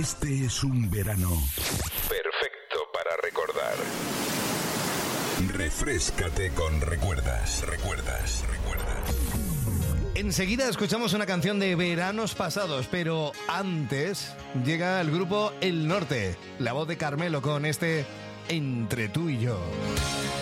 Este es un verano perfecto para recordar. Refréscate con recuerdas. Enseguida escuchamos una canción de veranos pasados, pero antes llega el grupo El Norte, la voz de Carmelo con este Entre tú y yo.